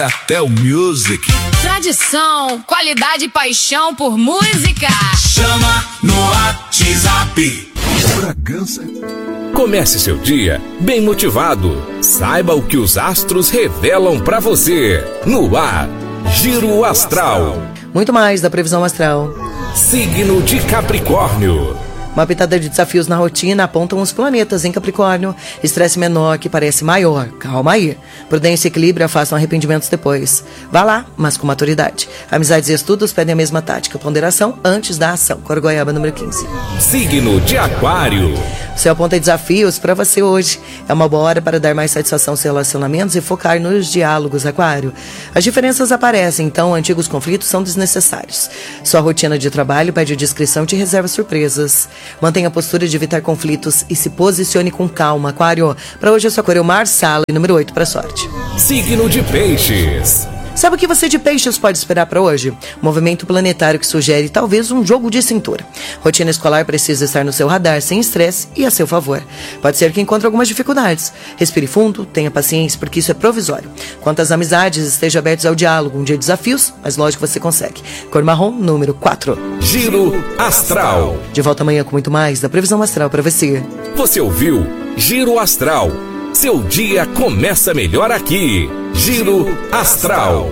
Até o Music. Tradição, qualidade e paixão por música. Chama no WhatsApp. Bragança. Comece seu dia bem motivado. Saiba o que os astros revelam pra você. No ar, Giro Astral. Muito mais da previsão astral. Signo de Capricórnio. Uma pitada de desafios na rotina apontam os planetas em Capricórnio. Estresse menor que parece maior. Calma aí. Prudência e equilíbrio afastam arrependimentos depois. Vá lá, mas com maturidade. Amizades e estudos pedem a mesma tática. Ponderação antes da ação. Cor Goiaba, número 15. Signo de Aquário. O céu aponta desafios para você hoje. É uma boa hora para dar mais satisfação aos relacionamentos e focar nos diálogos, Aquário. As diferenças aparecem, então antigos conflitos são desnecessários. Sua rotina de trabalho pede discrição e te reserva surpresas. Mantenha a postura de evitar conflitos e se posicione com calma, Aquário. Para hoje a sua cor é o Marsala e número 8 para sorte. Signo de Peixes. Sabe o que você de Peixes pode esperar para hoje? Movimento planetário que sugere talvez um jogo de cintura. Rotina escolar precisa estar no seu radar sem estresse e a seu favor. Pode ser que encontre algumas dificuldades. Respire fundo, tenha paciência, porque isso é provisório. Quanto às amizades, esteja abertos ao diálogo. Um dia de desafios, mas lógico que você consegue. Cor marrom, número 4. Giro Astral. De volta amanhã com muito mais da previsão astral para você. Você ouviu Giro Astral. Seu dia começa melhor aqui. Giro Astral.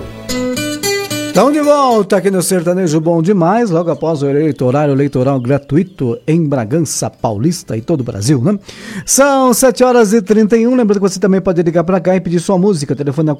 Estamos de volta aqui no Sertanejo Bom Demais, logo após o horário eleitoral gratuito em Bragança Paulista e todo o Brasil, né? São 7h31, lembrando que você também pode ligar para cá e pedir sua música, telefone é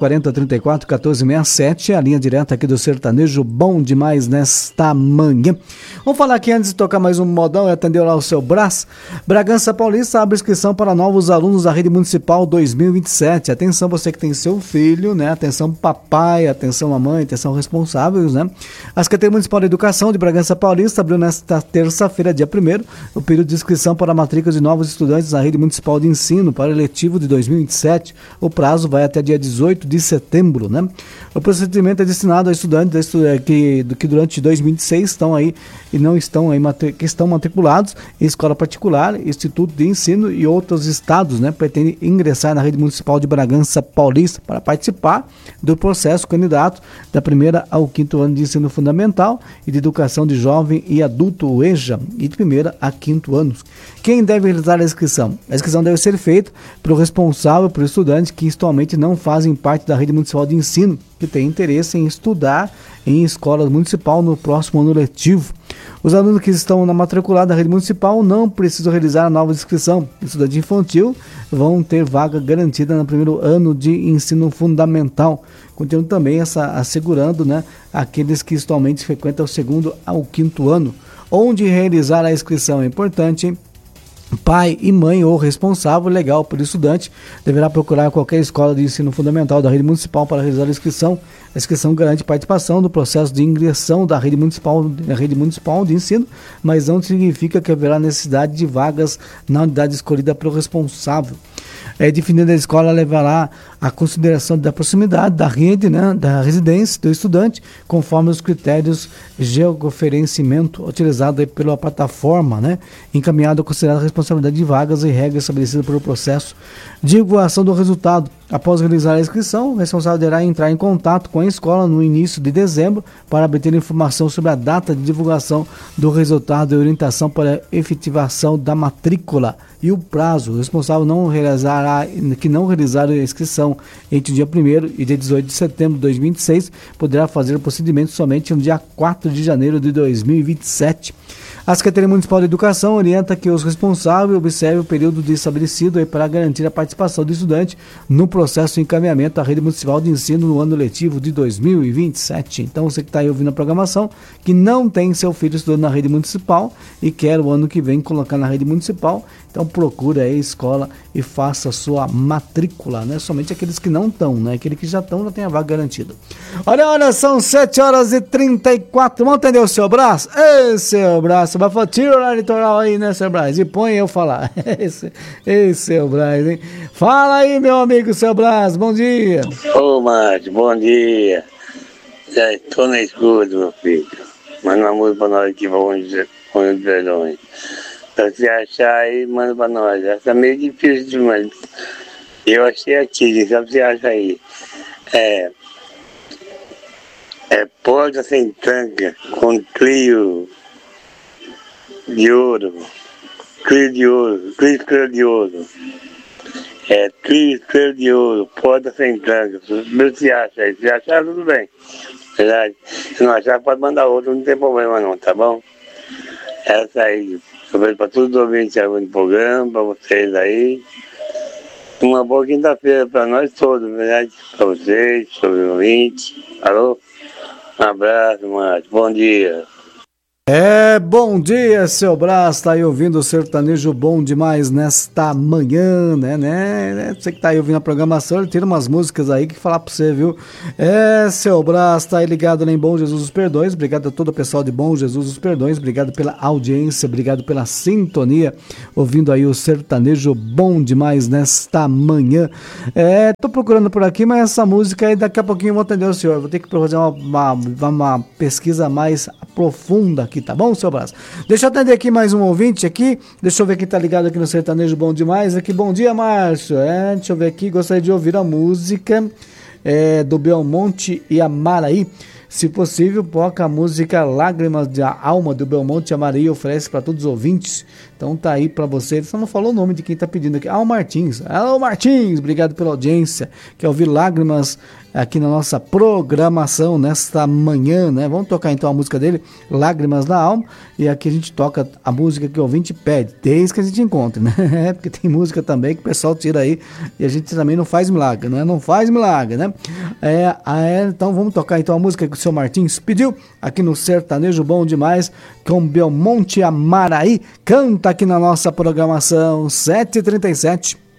4034-1467, a linha direta aqui do Sertanejo Bom Demais nesta manhã. Vamos falar aqui antes de tocar mais um modão e atender lá o seu Brás. Bragança Paulista abre inscrição para novos alunos da Rede Municipal 2027. Atenção você que tem seu filho, né? Atenção papai, atenção mamãe, atenção responsáveis, né? A Secretaria Municipal de Educação de Bragança Paulista abriu nesta terça-feira, dia 1º, o período de inscrição para a matrícula de novos estudantes na Rede Municipal de Ensino para o eletivo de 2027. O prazo vai até dia 18 de setembro, né? O procedimento é destinado a estudantes que durante 2026 estão aí e não estão aí, que estão matriculados em escola particular, instituto de ensino e outros estados, né? Pretendem ingressar na Rede Municipal de Bragança Paulista para participar do processo candidato da primeira ao 5º ano de ensino fundamental e de educação de jovem e adulto, o EJA, e de 1º a 5º anos. Quem deve realizar a inscrição? A inscrição deve ser feita pelo responsável por estudantes que atualmente não fazem parte da Rede Municipal de Ensino, que tem interesse em estudar em escola municipal no próximo ano letivo. Os alunos que estão na matriculada da Rede Municipal não precisam realizar a nova inscrição. Estudantes infantil vão ter vaga garantida no primeiro ano de ensino fundamental. Continuando também assegurando, né, aqueles que atualmente frequentam o 2º ao 5º ano. Onde realizar a inscrição é importante. Pai e mãe ou responsável legal pelo estudante deverá procurar qualquer escola de ensino fundamental da Rede Municipal para realizar a inscrição. A inscrição garante participação no processo de ingressão da Rede Municipal de Ensino, mas não significa que haverá necessidade de vagas na unidade escolhida pelo responsável. Definida a escola levará a consideração da proximidade da rede, né, da residência do estudante, conforme os critérios de georreferenciamento utilizados pela plataforma, né, encaminhado a considerar a responsabilidade de vagas e regras estabelecidas pelo processo de divulgação do resultado. Após realizar a inscrição, o responsável deverá entrar em contato com a escola no início de dezembro para obter informação sobre a data de divulgação do resultado e orientação para a efetivação da matrícula e o prazo. O responsável que não realizar a inscrição entre o dia 1º e dia 18 de setembro de 2026 poderá fazer o procedimento somente no dia 4 de janeiro de 2027. A Secretaria Municipal de Educação orienta que os responsáveis observem o período de estabelecido para garantir a participação do estudante no processo de encaminhamento à Rede Municipal de Ensino no ano letivo de 2027. Então, você que está aí ouvindo a programação, que não tem seu filho estudando na Rede Municipal e quer o ano que vem colocar na Rede Municipal, então procura aí a escola e faça a sua matrícula, né? Somente aqueles que não estão, né? Aquele que já estão já tem a vaga garantida. Olha, são 7h34. Vamos atender o seu Brás? Ei, seu Brás, você vai falar, tira o litoral aí, né, seu Brás? E põe eu falar. Ei, seu Brás, hein? Fala aí, meu amigo, seu Brás, bom dia. Ô, Márcio, bom dia. Já estou na escuta, meu filho. Manda uma música pra nós aqui, vamos de Verões. Pra você achar aí, manda pra nós. Essa é meio difícil demais. Eu achei aqui, só pra você achar aí. É Porta Sem Tranca com trio de ouro. Trio de ouro. Trio Estrela de Ouro. É Trio Estrela de Ouro. Porta Sem Tranca. Meu se acha aí. Se achar, tudo bem. Verdade? Se não achar, pode mandar outro. Não tem problema não, tá bom? Essa aí. Eu vejo para todos os ouvintes do programa, para vocês aí. Uma boa quinta-feira para nós todos, verdade? Para vocês, para os ouvintes. Alô? Um abraço, Márcio. Bom dia. Bom dia, seu Brás, tá aí ouvindo o sertanejo bom demais nesta manhã, né? Você que tá aí ouvindo a programação, ele tira umas músicas aí que falar pra você, viu? Seu Brás, tá aí ligado em Bom Jesus dos Perdões, obrigado a todo o pessoal de Bom Jesus dos Perdões, obrigado pela audiência, obrigado pela sintonia, ouvindo aí o sertanejo bom demais nesta manhã. Tô procurando por aqui, mas essa música aí daqui a pouquinho eu vou atender o senhor, vou ter que fazer uma pesquisa mais profunda aqui, tá bom, seu Brás? Deixa eu atender aqui mais um ouvinte aqui, deixa eu ver quem tá ligado aqui no sertanejo bom demais, aqui, bom dia, Márcio, deixa eu ver aqui, gostaria de ouvir a música do Belmonte e Amaraí, se possível, toca a música Lágrimas de Alma do Belmonte e Amaraí, oferece para todos os ouvintes, então tá aí para você, você não falou o nome de quem tá pedindo aqui, Martins, alô Martins, obrigado pela audiência, quer ouvir Lágrimas aqui na nossa programação nesta manhã, né? Vamos tocar então a música dele, Lágrimas na Alma, e aqui a gente toca a música que o ouvinte pede, desde que a gente encontre, né? Porque tem música também que o pessoal tira aí e a gente também não faz milagre, né? Não faz milagre, né? Então vamos tocar então a música que o seu Martins pediu aqui no Sertanejo Bom Demais com Belmonte Amaraí, canta aqui na nossa programação 7h37.